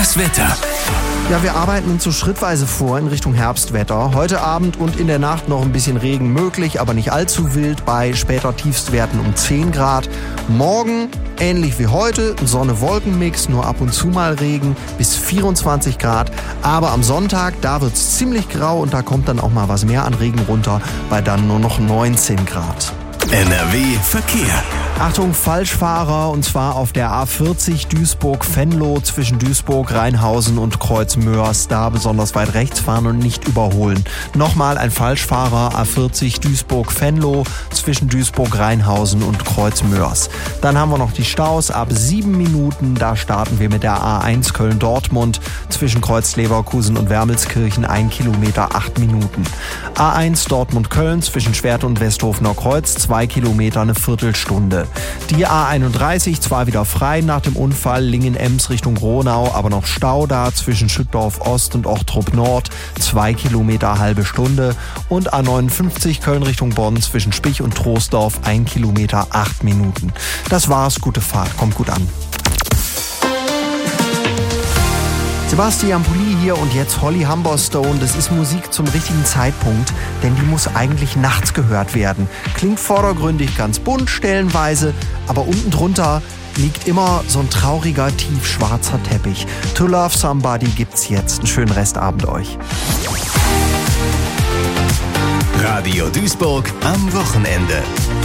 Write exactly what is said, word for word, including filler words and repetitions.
Das Wetter. Ja, wir arbeiten uns so schrittweise vor in Richtung Herbstwetter. Heute Abend und in der Nacht noch ein bisschen Regen möglich, aber nicht allzu wild, bei später Tiefstwerten um zehn Grad. Morgen ähnlich wie heute, Sonne-Wolken-Mix, nur ab und zu mal Regen, bis vierundzwanzig Grad. Aber am Sonntag, da wird's ziemlich grau und da kommt dann auch mal was mehr an Regen runter, bei dann nur noch neunzehn Grad. N R W Verkehr. Achtung, Falschfahrer, und zwar auf der A vierzig Duisburg-Venlo zwischen Duisburg, Rheinhausen und Kreuzmörs. Da besonders weit rechts fahren und nicht überholen. Nochmal ein Falschfahrer, A vierzig Duisburg-Venlo zwischen Duisburg, Rheinhausen und Kreuzmörs. Dann haben wir noch die Staus ab sieben Minuten. Da starten wir mit der A eins Köln-Dortmund zwischen Kreuz-Leverkusen und Wermelskirchen, ein Kilometer, acht Minuten. A eins Dortmund-Köln zwischen Schwerte und Westhofener Kreuz, zwei Kilometer, eine Viertelstunde. Die A einunddreißig zwar wieder frei nach dem Unfall, Lingen-Ems Richtung Ronau, aber noch Stau da zwischen Schüttorf Ost und Ochtrup Nord, zwei Kilometer, halbe Stunde. Und A neunundfünfzig Köln Richtung Bonn zwischen Spich und Troisdorf, ein Kilometer, acht Minuten. Das war's, gute Fahrt, kommt gut an. Sebastian Pulli hier und jetzt Holly Humberstone. Das ist Musik zum richtigen Zeitpunkt, denn die muss eigentlich nachts gehört werden. Klingt vordergründig ganz bunt stellenweise, aber unten drunter liegt immer so ein trauriger, tiefschwarzer Teppich. To Love Somebody gibt's jetzt. Einen schönen Restabend euch. Radio Duisburg am Wochenende.